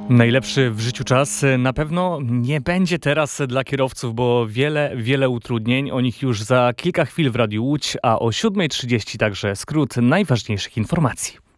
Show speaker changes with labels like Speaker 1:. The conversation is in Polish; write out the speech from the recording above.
Speaker 1: Najlepszy w życiu czas na pewno nie będzie teraz dla kierowców, bo wiele utrudnień. O nich już za kilka chwil w Radiu Łódź, a o 7:30 także skrót najważniejszych informacji.